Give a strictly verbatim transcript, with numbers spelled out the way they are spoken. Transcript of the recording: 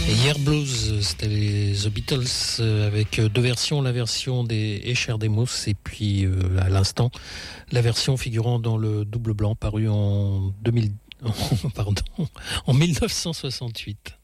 Hier Blues, c'était les The Beatles euh, avec deux versions, la version des Escher Demos et puis euh, à l'instant la version figurant dans le double blanc paru en deux mille, pardon, en mille neuf cent soixante-huit.